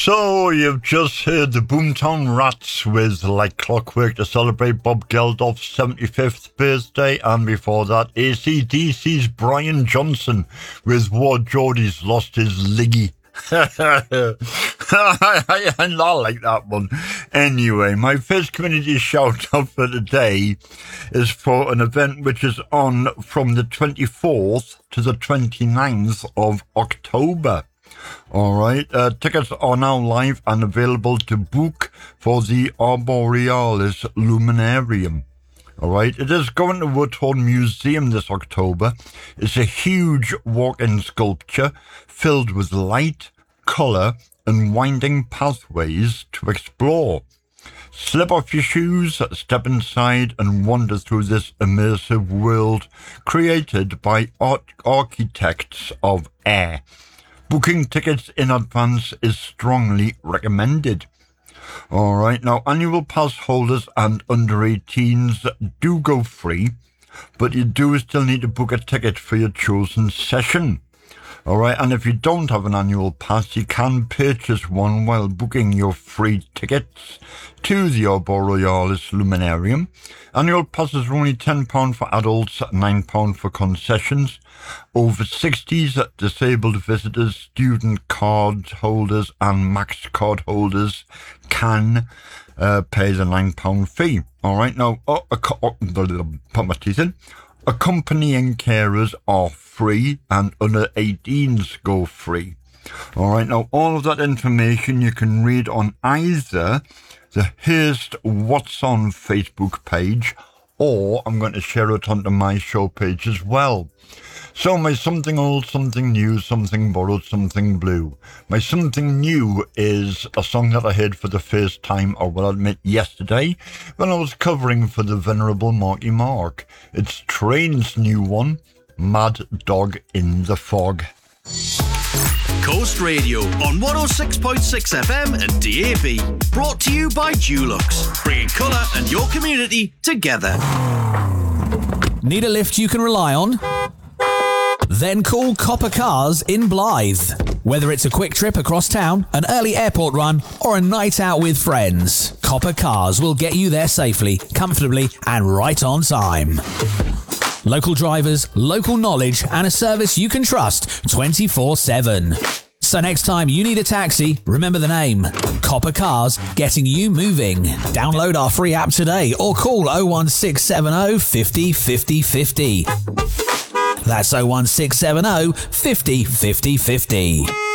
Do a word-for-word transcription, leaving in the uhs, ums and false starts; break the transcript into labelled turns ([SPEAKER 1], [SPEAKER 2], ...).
[SPEAKER 1] So, you've just heard the Boomtown Rats with Like Clockwork to celebrate Bob Geldof's seventy-fifth birthday, and before that, A C D C's Brian Johnson with Ward Geordie's Lost His Liggy. I, I like that one. Anyway, my first community shout out for today is for an event which is on from the twenty-fourth to the twenty-ninth of October. Alright, uh, tickets are now live and available to book for the Arborealis Luminarium. Alright, it is going to Woodhorn Museum this October. It's a huge walk-in sculpture filled with light, colour and winding pathways to explore. Slip off your shoes, step inside and wander through this immersive world created by art- architects of air. Booking tickets in advance is strongly recommended. Alright, now annual pass holders and under eighteens do go free, but you do still need to book a ticket for your chosen session. Alright, and if you don't have an annual pass, you can purchase one while booking your free tickets to the Arborealis Luminarium. Annual passes are only ten pounds for adults, nine pounds for concessions. Over sixties, disabled visitors, student card holders and Max card holders can uh, pay the nine pounds fee. Alright, now, uh, uh, uh, put my teeth in. Accompanying carers are free and under eighteens go free. Alright, now all of that information you can read on either the Hearst What's On Facebook page, or I'm going to share it onto my show page as well. So my something old, something new, something borrowed, something blue. My something new is a song that I heard for the first time, I will admit, yesterday when I was covering for the Venerable Marky Mark. It's Train's new one, Mad Dog in the Fog.
[SPEAKER 2] Coast Radio on one oh six point six F M and D A B. Brought to you by Dulux, bringing colour and your community together.
[SPEAKER 3] Need a lift you can rely on? Then call Copper Cars in Blythe. Whether it's a quick trip across town, an early airport run, or a night out with friends, Copper Cars will get you there safely, comfortably, and right on time. Local drivers, local knowledge, and a service you can trust twenty-four seven. So next time you need a taxi, remember the name. Copper Cars, getting you moving. Download our free app today or call oh one six seven oh, five oh, five oh, five oh. That's oh one six seven oh, five oh, five oh, five oh.